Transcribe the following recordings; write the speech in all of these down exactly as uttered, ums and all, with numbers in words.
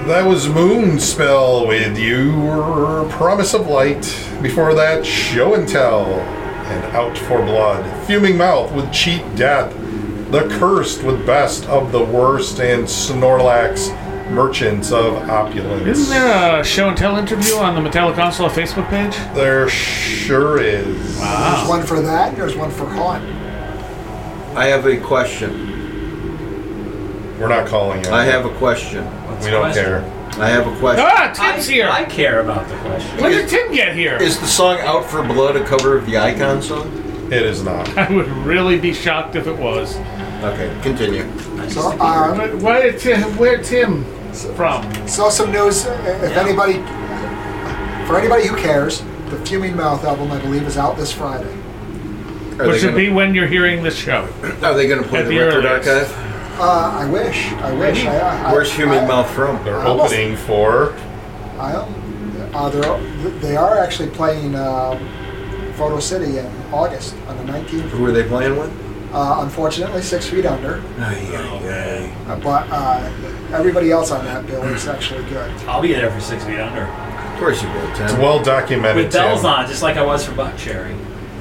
That was Moonspell with Your Promise of Light. Before that, Show and Tell and Out for Blood. Fuming Mouth with Cheat Death. The Cursed with Best of the Worst. And Snorlax, Merchants of Opulence. Isn't there a Show and Tell interview on the Metallic Console Facebook page? There sure is. Wow. There's one for that, and there's one for Haunt. I have a question. We're not calling it. I have a question. We don't care. I have a question. Ah, Tim's I, here. I care about the question. When did Tim get here? Is the song Out for Blood a cover of the Icon song? It is not. I would really be shocked if it was. Okay, continue. So, uh, Where, where Tim? Where Tim from? so some news. If anybody, for anybody who cares, the Fuming Mouth album, I believe, is out this Friday. Are Which they would be gonna, when you're hearing this show. Are they going to play At the, the record earliest. archive? Uh, I wish. I wish. I, I, Where's Fuming I, Mouth from? They're I almost- opening for... I, uh, they're, they are actually playing uh, Photo City in August on the nineteenth. Who are they playing with? Uh, unfortunately, Six Feet Under. Ay, ay, ay. Uh, but uh, everybody else on that bill is actually good. I'll be there for Six Feet Under. Of course you will, Tim. It's well documented. With bells Tim. on, just like I was for Buck Cherry.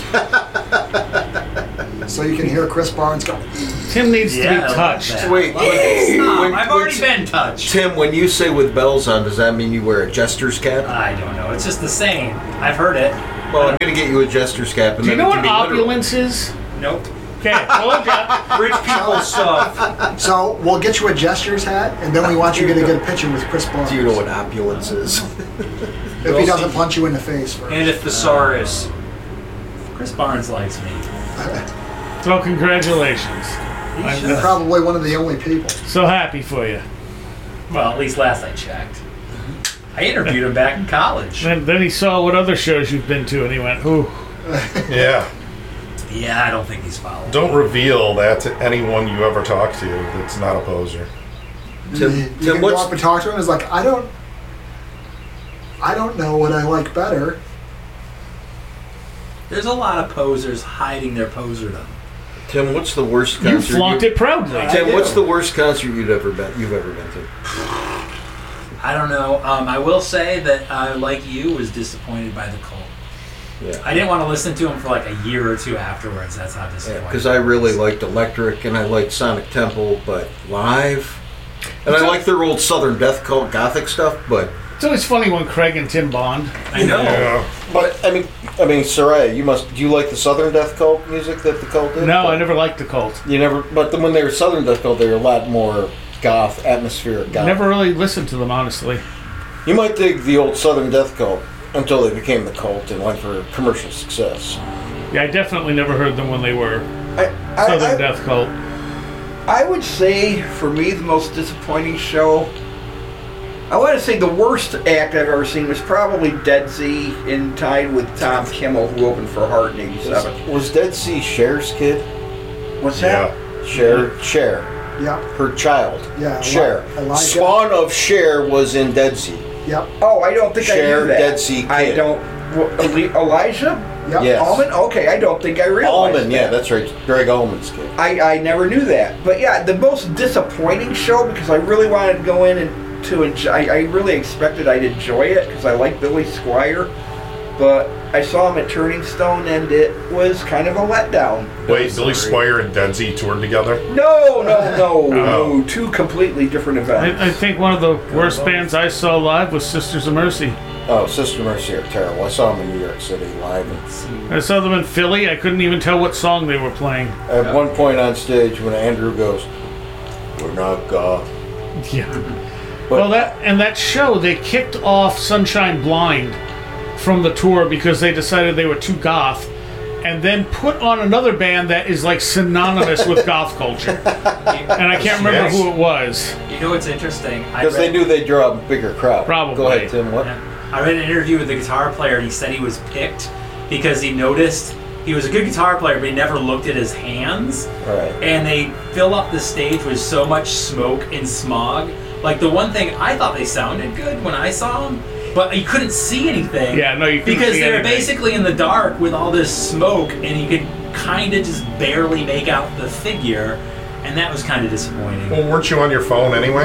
So you can hear Chris Barnes go. Tim needs Yeah, to I be love touched. that. Wait, Love it. Stop. when- I've when already Ti- been touched. Tim, when you say with bells on, does that mean you wear a jester's cap? I don't know. It's just the same. I've heard it. Well, I'm going to get you a jester's cap. And Do you then know it what can be literal. opulence is? Nope. Okay, told ya. Rich people stuff. So we'll get you a Gesture's hat, and then we want you to get a picture with Chris Barnes. Do you know what opulence is? If he doesn't punch you in the face first. And a thesaurus. Chris Barnes likes me. So congratulations. He I'm should. Probably one of the only people. so happy for you. Well, at least last I checked. I interviewed him back in college. Then, then he saw what other shows you've been to, and he went, "Ooh, Yeah. Yeah, I don't think he's following. Don't reveal that to anyone you ever talk to that's not a poser. Tim, you you Tim, can go what's, up and talk to him. It's like I don't, I don't know what I like better. There's a lot of posers hiding their poserdom. Tim, what's the worst you concert? flaunt it proudly." Tim, I what's do. the worst concert you've ever been? You've ever been to? I don't know. Um, I will say that I, like you, was disappointed by the Cult. Yeah. I didn't want to listen to him for like a year or two afterwards. That's how disappointed. Because I really liked Electric and I liked Sonic Temple, but live, and I like their old Southern Death Cult Gothic stuff. But It's always funny when Craig and Tim bond. I know. Yeah. but I mean, I mean, Soraya, you must. Do you like the Southern Death Cult music that the Cult did? No, But I never liked the Cult. You never. But then when they were Southern Death Cult, they were a lot more goth, atmospheric goth. Never really listened to them, honestly. You might dig the old Southern Death Cult until they became the Cult and went for commercial success. Yeah, I definitely never heard them when they were I, I, Southern I, Death Cult. I would say, for me, the most disappointing show, I want to say the worst act I've ever seen was probably Dead Sea in tied with Tom Kimmel, who opened for Heart in eighty-seven. Was, was Dead Sea Cher's kid? What's that? Yeah. Cher, Cher, Yeah, her child. yeah. Cher. Eli- Elijah. Spawn of Cher was in Dead Sea. Yep, Oh, I don't think I Cher, knew that. Dead Sea I Kid. don't. Wh- Eli- Elijah? yep. Yes. Allman? Okay, I don't think I realized Allman, yeah, that. that's right. Greg Allman's kid. I, I never knew that. But yeah, the most disappointing show, because I really wanted to go in and to enjoy, I, I really expected I'd enjoy it because I like Billy Squire, but I saw him at Turning Stone and it was kind of a letdown. Wait, Billy Squire and Dead Sea toured together? No, no, no, Oh. no, two completely different events. I, I think one of the worst bands I saw live was Sisters of Mercy. Oh, Sister Mercy are terrible. I saw them in New York City live. I saw them in Philly. I couldn't even tell what song they were playing. At one point on stage, when Andrew goes, "We're not goth." Yeah. But- Well, that and that show, they kicked off Sunshine Blind from the tour because they decided they were too goth, and then put on another band that is like synonymous with goth culture. And I can't remember Yes. who it was. You know what's interesting? I Because they read- knew they'd draw a bigger crowd. Probably. Go ahead, Tim. What? Yeah. I read an interview with the guitar player, and he said he was picked because he noticed he was a good guitar player, but he never looked at his hands. All right. And they fill up the stage with so much smoke and smog. Like the one thing, I thought they sounded good when I saw them, but you couldn't see anything. Yeah, no, you couldn't because see they were anything. basically in the dark with all this smoke, and you could kind of just barely make out the figure, and that was kind of disappointing. Well, weren't you on your phone anyway?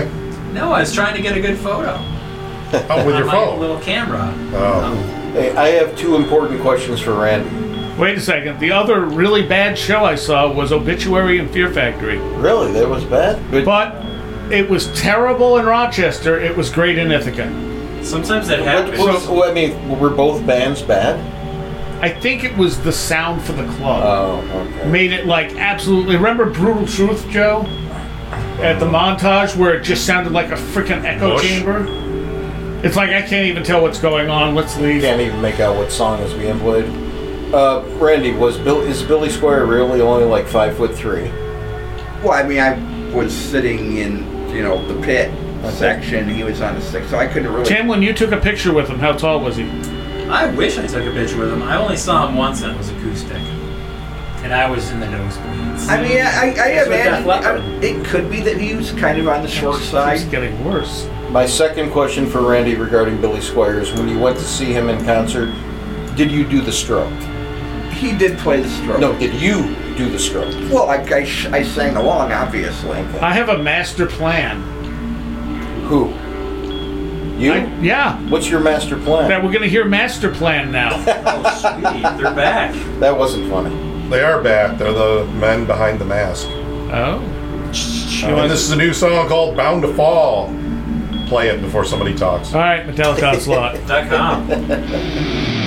No, I was trying to get a good photo. Oh, with on your my phone. little camera. Oh. Hey, I have two important questions for Randy. Wait a second. The other really bad show I saw was Obituary and Fear Factory. Really, that was bad. But But it was terrible in Rochester. It was great in Ithaca. Sometimes that what, happens. what was, well, I mean, were both bands bad? I think it was the sound for the club. Oh, okay. Made it like absolutely. Remember Brutal Truth, Joe? At the montage where it just sounded like a freaking echo Bush. chamber? It's like I can't even tell what's going on. Let's leave. Can't even make out what song is being played. Uh, Randy, was Bill is Billy Squire really only like five foot three? Well, I mean, I was sitting in, you know, the pit section. He was on the six, so I couldn't really. Tim, when you took a picture with him, how tall was he? I wish I took a picture with him. I only saw him once and it was acoustic. And I was in the nosebleeds. I mean, I, I It's with imagine Def Leppard. I, it could be that he was kind of on the short It's side. getting worse. My second question for Randy regarding Billy Squire is: when you went to see him in concert, did you do the stroke? He did play the stroke. No, did you do the stroke? Well, I, I, sh- I sang along, obviously. I have a master plan. Who? You? I, yeah, What's your master plan? that we're gonna hear master plan now. Oh, sweet. They're back. That wasn't funny. They are back. They're the men behind the mask. Oh, And this is a new song called Bound to Fall. Play it before somebody talks. all right, Metallica Onslaught. Dot com.